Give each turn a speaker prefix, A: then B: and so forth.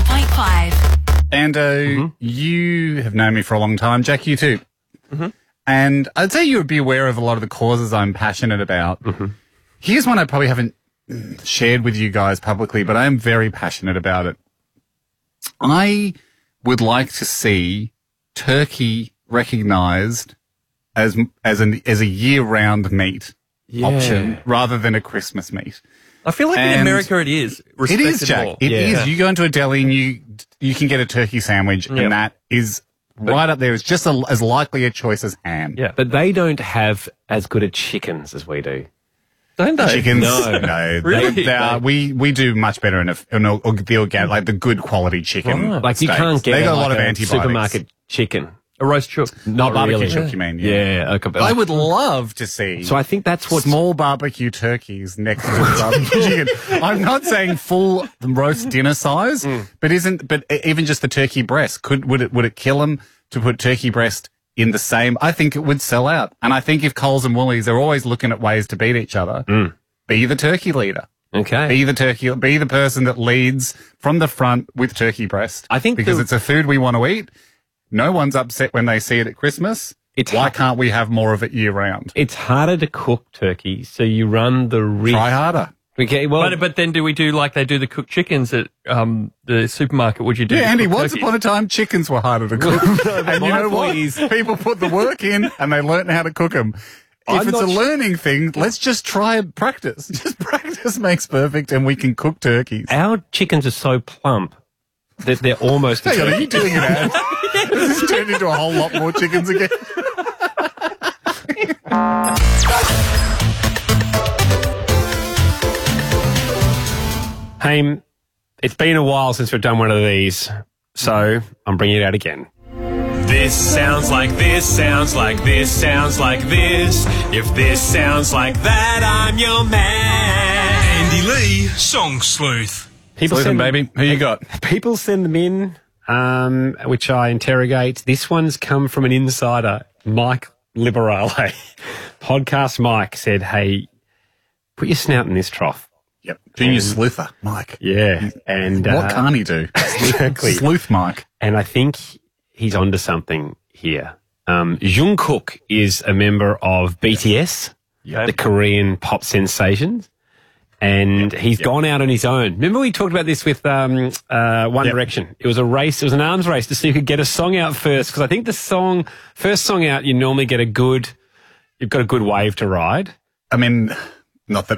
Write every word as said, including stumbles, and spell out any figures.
A: point five.
B: Ando,
C: Mm-hmm.
B: you have known me for a long time. Jack, you too.
C: Mm-hmm.
B: And I'd say you would be aware of a lot of the causes I'm passionate about.
C: Mm-hmm.
B: Here's one I probably haven't shared with you guys publicly, but I am very passionate about it. I would like to see turkey recognised as as an as a year-round meat
C: Yeah.
B: option rather than a Christmas meat.
D: I feel like in
B: And
D: America it is
B: It
D: respected
B: is, Jack.
D: more.
B: It is.
C: Yeah.
B: You go into a deli and you you can get a turkey sandwich,
D: Yep.
B: and that is right up there. It's just a, as likely a choice as ham.
D: Yeah.
C: But they don't have as good a chickens as we do.
D: Don't they?
B: Chickens,
C: No.
B: no,
D: Really?
B: They, they are, we we do much better in, a, in a, the organic, like the good quality chicken.
D: Right.
C: Like you
B: steaks.
C: can't get
B: They got a
C: like
B: lot of antibiotics.
C: supermarket chicken.
D: A roast chook.
C: Not
B: barbecue
C: really.
B: chook, you mean? Yeah.
C: Yeah. okay, but
B: I
C: like-
B: would love to see.
C: So I think that's what
B: small barbecue turkeys next to the barbecue chicken. I'm not saying full roast dinner size,
C: Mm.
B: but isn't but even just the turkey breast could would it would it kill them to put turkey breast in the same? I think it would sell out, and I think if Coles and Woolies are always looking at ways to beat each other,
C: Mm.
B: be the turkey leader.
C: Okay.
B: Be the turkey. Be the person that leads from the front with turkey breast.
C: I think
B: because
C: the-
B: it's a food we want to eat. No one's upset when they see it at Christmas.
C: It's
B: Why
C: ha-
B: can't we have more of it year round?
C: It's harder to cook turkey, so you run the risk.
B: Try harder.
C: Okay, well,
D: But, but then do we do like they do the cooked chickens at um, the supermarket? Would you do
B: Yeah,
D: the
B: Andy,
D: cooked
B: once
D: upon
B: upon a time, chickens were harder to cook. and you
C: my
B: know what?
C: point is-
B: People put the work in and they learn how to cook them. If
C: I'm
B: it's a
C: not sh-
B: learning thing, let's just try and practice. Just practice makes perfect and we can cook turkeys.
C: our chickens are so plump that they're almost.
B: Hang on, are you doing it, Ad? This has turned into a whole lot more chickens again.
C: Hey, it's been a while since we've done one of these, so I'm bringing it out again.
E: This sounds like this, sounds like this, sounds like this. If this sounds like that, I'm your man.
F: Andy Lee, Song Sleuth.
C: People
B: Salute 'em,
C: send,
B: baby. Who you got?
C: people send them in, um, which I interrogate. This one's come from an insider, Mike Liberale. Podcast Mike said, hey, put your snout in this trough.
B: Yep. Junior Sleuther, Mike.
C: Yeah. And
B: What
C: uh,
B: can't he do?
C: Exactly.
B: Sleuth Mike.
C: And I think he's onto something here. Um, Jungkook is a member of B T S, the Korean pop sensations, and he's gone out on his own. Remember we talked about this with um, uh, One
B: Yep.
C: Direction? It was a race, it was an arms race to see who could get a song out first, because I think the song, first song out, you normally get a good, you've got a good wave to ride.
B: I mean, not that